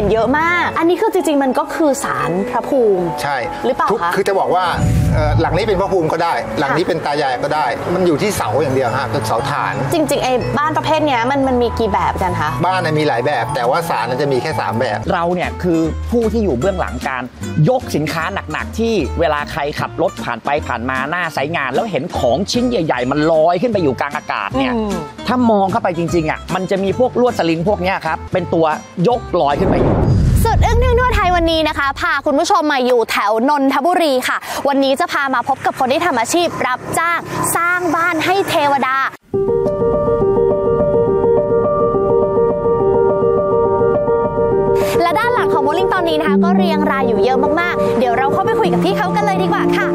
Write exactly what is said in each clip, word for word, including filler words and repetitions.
เยอะมากอันนี้คือจริงๆมันก็คือศาลพระภูมิใช่หรือเปล่าคะคือจะบอกว่าหลังนี้เป็นพระภูมิก็ได้หลังนี้เป็นตายายก็ได้มันอยู่ที่เสาอย่างเดียวฮะคือเสาฐานจริงๆไอ้บ้านประเภทนี้มันมันมีกี่แบบกันคะบ้านมีหลายแบบแต่ว่าศาลจะมีแค่สามแบบเราเนี่ยคือผู้ที่อยู่เบื้องหลังการยกสินค้าหนักๆที่เวลาใครขับรถผ่านไปผ่านมาหน้าไซต์งานแล้วเห็นของชิ้นใหญ่ๆมันลอยขึ้นไปอยู่กลางอากาศเนี่ยถ้ามองเข้าไปจริงๆอ่ะมันจะมีพวกลวดสลิงพวกนี้ครับเป็นตัวยกลอยขึ้นไปอยู่สุดอึ้งทึ่งทั่วไทยวันนี้นะคะพาคุณผู้ชมมาอยู่แถวนนทบุรีค่ะวันนี้จะพามาพบกับคนที่ทำอาชีพรับจ้างสร้างบ้านให้เทวดาและด้านหลังของโมลิ่งตอนนี้นะคะก็เรียงรายอยู่เยอะมากๆเดี๋ยวเราเข้าไปคุยกับพี่เขากันเลยดีกว่าค่ะ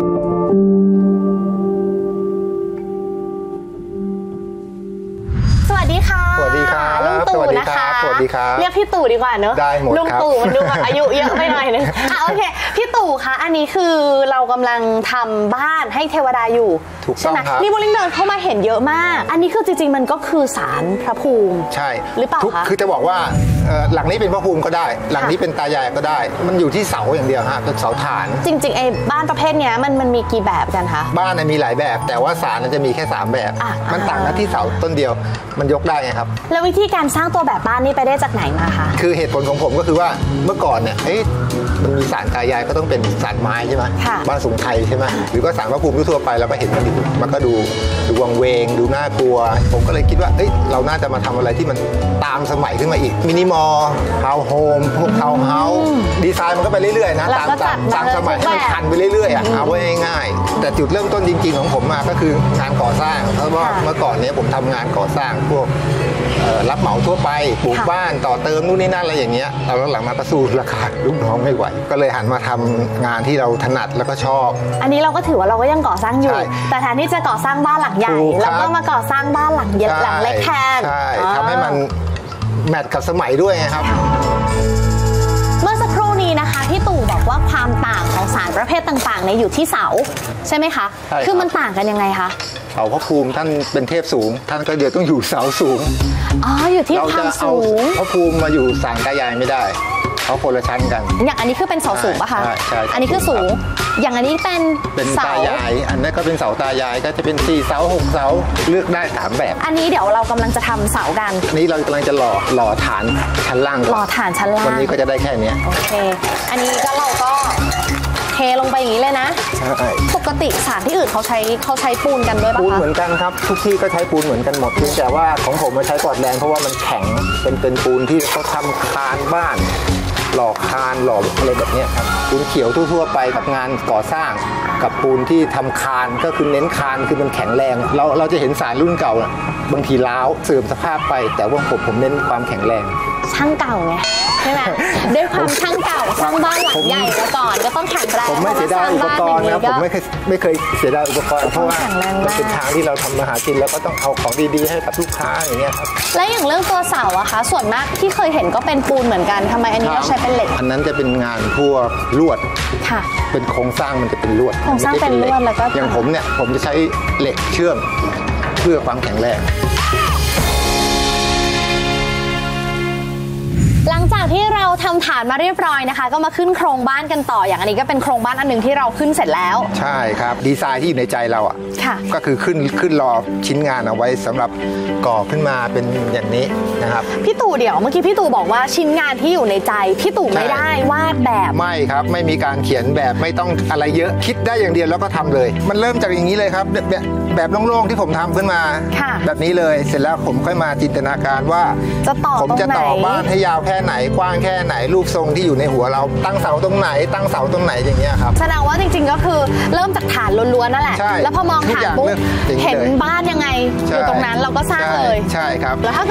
สวัสดีค่ะสวัสดีครับลุงตู่นะคะสวัสดีครับเรียกพี่ตู่ดีกว่าเนอะได้หมดลุงตู่มันดูแบบอายุเยอะไปหน่อยนึงอ่ะโอเคพี่ตู่คะอันนี้คือเรากำลังทำบ้านให้เทวดาอยู่ถูกต้องครับนี่โมลิ่งเดินเข้ามาเห็นเยอะมากอันนี้คือจริงๆมันก็คือศาลพระภูมิใช่หรือเปล่าคะคือจะบอกว่าหลังนี้เป็นพระภูมิก็ได้หลังนี้เป็นตายายก็ได้มันอยู่ที่เสาอย่างเดียวฮะคือเสาฐานจริงๆไอ้บ้านประเภทนี้มันมันมีกี่แบบกันคะบ้านมีหลายแบบแต่ว่าศาลจะมีแค่สามแบบมันต่างกันที่เสาต้นเดียวมันยกได้ไงครับแล้ววิธีการสร้างตัวแบบบ้านนี่ไปได้จากไหนมาคะคือเหตุผลของผมก็คือว่าเมื่อก่อนเนี่ยมันมีศาลตายายก็ต้องเป็นศาลไม้ใช่ไหมบ้านสูงไทยใช่ไหมหรือว่าศาลพระภูมิทั่วไปเราก็เห็นมันมันก็ดูดูวังเวงดูน่ากลัวผมก็เลยคิดว่าเอ้ยเราน่าจะมาทำอะไรที่มันตามสมัยขึ้นมาอีกมินิมอลทาวน์โฮมพวกทาวน์เฮาส์ดีไซน์มันก็ไปเรื่อยๆนะตามตามตามสมัยมันทันไปเรื่อยๆอ่ะเอาไว้ง่ายๆแต่จุดเริ่มต้นจริงๆของผมมาก็คืองานก่อสร้างเพราะว่าเมื่อก่อนนี้ผมทำงานก่อสร้างพวกรับเหมาทั่วไปปลูกบ้านต่อเติมนู่นนี่นั่นอะไรอย่างเงี้ยเราหลังมาก็สู้ราคาลูกน้องไม่ไหวก็เลยหันมาทำงานที่เราถนัดแล้วก็ชอบอันนี้เราก็ถือว่าเราก็ยังก่อสร้างอยู่แต่แทนที่จะก่อสร้างบ้านหลังใหญ่เราก็มาก่อสร้างบ้านหลังเล็กหลังเล็กแทนใช่ทำให้มันแมทกับสมัยด้วยครับเมื่อสักครู่นี้นะคะพี่ตู่บอกว่าความต่างของศาลประเภทต่างๆในอยู่ที่เสาใช่ไหมคะคือมันต่างกันยังไงคะเสาพระภูมิท่านเป็นเทพสูงท่านก็เดี๋ยวต้องอยู่เสาสูงอ๋ออยู่ที่ความสูงพระภูมิมาอยู่ศาลตายายไม่ได้เขาคนละชั้นกันอย่างอันนี้คือเป็นเสาสูงป่ะคะใช่อันนี้คือสูงอย่างอันนี้เป็นเป็นตายายอันนี้ก็เป็นเสาตายายก็จะเป็นสี่เสาหกเสาเลือกได้สามแบบอันนี้เดี๋ยวเรากำลังจะทำเสากันอันนี้เรากำลังจะหล่อหล่อฐานชั้นล่างหล่อฐานชั้นล่างวันนี้ก็จะได้แค่นี้โอเคอันนี้ก็เราก็เทลงไปอย่างนี้เลยนะปกติศาลที่อื่นเขาใช้เขาใช้ปูนกันด้วยป่ะคะปูนเหมือนกันครับทุกที่ก็ใช้ปูนเหมือนกันหมดเพียงแต่ว่าของผมมาใช้กอดแรงเพราะว่ามันแข็งเป็นเป็นปูนที่เขาทำคานบ้านหล่อคานหล่ออะไรแบบนี้ครับปูนเขียวทั่วๆไปกับงานก่อสร้างกับปูนที่ทำคานก็คือเน้นคานคือมันแข็งแรงเราเราจะเห็นศาลรุ่นเก่าบางทีล้าวเสื่อมสภาพไปแต่ว่าผมผมเน้นความแข็งแรงช่างเก่าไงใช่ไหมด้วยความช่างเก่าสร้างบ้านหลังใหญ่มาก่อนก็ต้องแข็งแรงผมไม่เสียดายอุปกรณ์นะผมไม่เคยไม่เคยเสียดายอุปกรณ์เพราะว่ามันเป็นทางที่เราทำมาหากินแล้วก็ต้องเอาของดีๆให้กับลูกค้าอย่างเงี้ยครับและอย่างเรื่องตัวเสาอะคะส่วนมากที่เคยเห็นก็เป็นปูนเหมือนกันทำไมอันนี้เราใช้เป็นเหล็กอันนั้นจะเป็นงานพวกลวดค่ะเป็นโครงสร้างมันจะเป็นลวดโครงสร้างเป็นลวดแล้วก็อย่างผมเนี่ยผมจะใช้เหล็กเชื่อมเพื่อความแข็งแรงหลังจากที่เราทำฐานมาเรียบร้อยนะคะก็มาขึ้นโครงบ้านกันต่ออย่างอันนี้ก็เป็นโครงบ้านอันหนึ่งที่เราขึ้นเสร็จแล้วใช่ครับดีไซน์ที่อยู่ในใจเราอ่ะก็คือขึ้นขึ้นรอชิ้นงานเอาไว้สำหรับก่อขึ้นมาเป็นอย่างนี้นะครับพี่ตู่เดี๋ยวเมื่อกี้พี่ตู่บอกว่าชิ้นงานที่อยู่ในใจพี่ตู่ไม่ได้วาดแบบไม่ครับไม่มีการเขียนแบบไม่ต้องอะไรเยอะคิดได้อย่างเดียวแล้วก็ทำเลยมันเริ่มจากอย่างนี้เลยครับแบบแบบโล่งๆที่ผมทำขึ้นมาแบบนี้เลยเสร็จแล้วผมค่อยมาจินตนาการว่าผมจะต่อบ้านให้ยาวแค่ไหนกว้างแค่ไหนรูปทรงที่อยู่ในหัวเราตั้งเสาตรงไหนตั้งเสาตรงไหนอย่างเงี้ยครับแสดงว่าจริงๆก็คือเริ่มจากฐานล้วนๆนั่นแหละแล้วพอมองฐานปุ๊บเห็นบ้านยังไงอยู่ตรงนั้นเราก็สร้างเลยใช่ครับแล้วถ้า